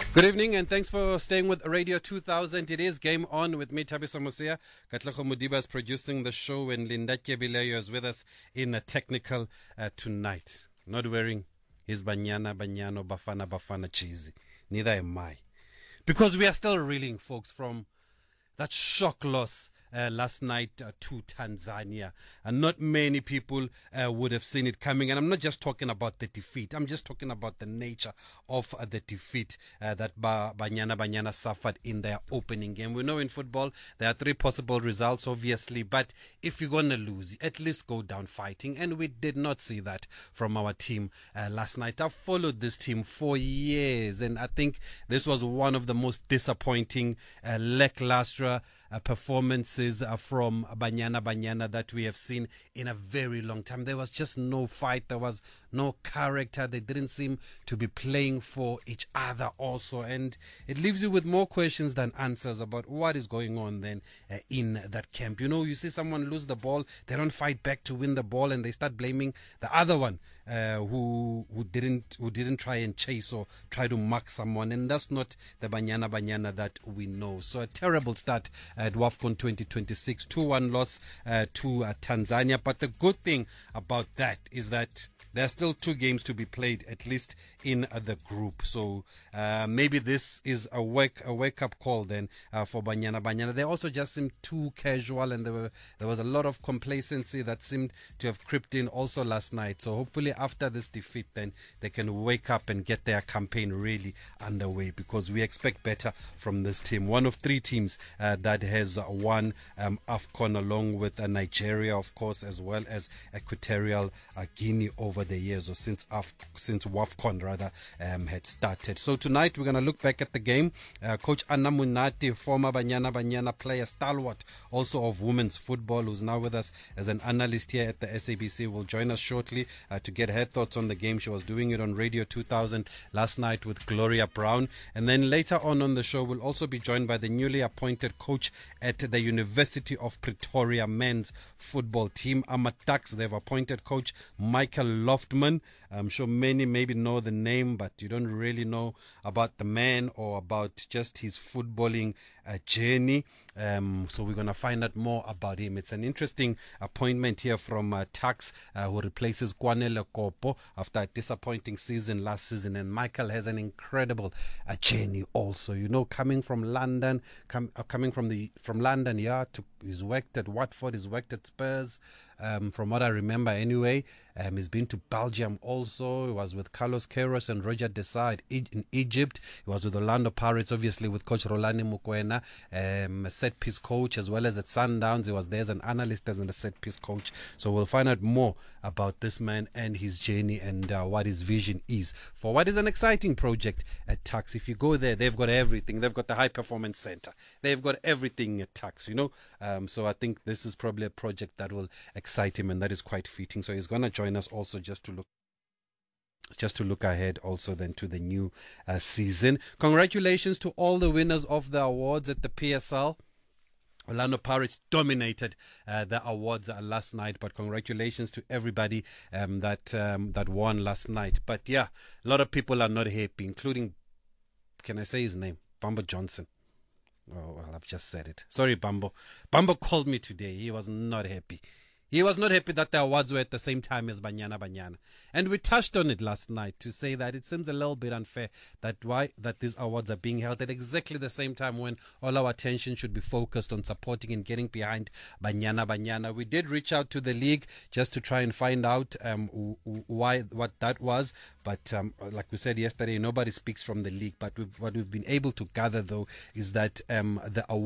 Good evening and thanks for staying with Radio 2000. It is Game On with me, Thabiso Mosia. Katlego Modiba is producing the show and Linda Kebileyo is with us in a technical tonight. Not wearing his Banyana Bafana cheesy. Neither am I. Because we are still reeling, folks, from that shock loss last night to Tanzania. And not many people would have seen it coming. And I'm not just talking about the defeat. I'm just talking about the nature of the defeat that Banyana suffered in their opening game. We know in football there are three possible results, obviously. But if you're going to lose, at least go down fighting. And we did not see that from our team last night. I've followed this team for years. And I think this was one of the most disappointing, lackluster performances from Banyana that we have seen in a very long time. There was just no fight. There was no character. They didn't seem to be playing for each other also. And it leaves you with more questions than answers about what is going on then in that camp. You know, you see someone lose the ball, they don't fight back to win the ball, and they start blaming the other one who didn't try and chase or try to mark someone. And that's not the Banyana that we know. So a terrible start at WAFCON 2026, 2-1 loss to Tanzania. But the good thing about that is that there are still two games to be played, at least in the group. So maybe this is a wake-up call then for Banyana. They also just seemed too casual, and there was a lot of complacency that seemed to have crept in also last night. So hopefully after this defeat, then they can wake up and get their campaign really underway, because we expect better from this team. One of three teams that has won AFCON, along with Nigeria, of course, as well as Equatorial Guinea over the years, or since WAFCON rather had started. So tonight we're going to look back at the game. Coach Anna Munati, former Banyana player, stalwart also of women's football, who's now with us as an analyst here at the SABC, will join us shortly to get her thoughts on the game. She was doing it on Radio 2000 last night with Gloria Brown. And then later on the show, we'll also be joined by the newly appointed coach at the University of Pretoria men's football team, Amatax. They've appointed coach Michael Loftman. I'm sure many maybe know the name, but you don't really know about the man or about just his footballing journey. So we're going to find out more about him. It's an interesting appointment here from Tax, who replaces Kwanele Kopo after a disappointing season last season. And Michael has an incredible journey also. You know, coming from London, coming from London, yeah, he's worked at Watford, he's worked at Spurs. From what I remember anyway, he's been to Belgium also. He was with Carlos Queiroz and Roger Desai in Egypt. He was with Orlando Pirates, obviously, with coach Rolani Mukwena, a set-piece coach, as well as at Sundowns. He was there as an analyst, as a set-piece coach. So we'll find out more about this man and his journey and what his vision is for what is an exciting project at Tax. If you go there, they've got everything. They've got the high-performance center. They've got everything at Tax, you know. So I think this is probably a project that will excite him, and that is quite fitting. So he's going to join us also just to look ahead also then to the new season. Congratulations to all the winners of the awards at the PSL. Orlando Pirates dominated the awards last night, but congratulations to everybody that won last night. But yeah, a lot of people are not happy, including, can I say his name? Bambo Johnson. Oh, well, I've just said it. Sorry, Bambo. Bambo called me today. He was not happy. He was not happy that the awards were at the same time as Banyana. And we touched on it last night to say that it seems a little bit unfair that these awards are being held at exactly the same time when all our attention should be focused on supporting and getting behind Banyana. We did reach out to the league just to try and find out what that was. But like we said yesterday, nobody speaks from the league. But what we've been able to gather, though, is that the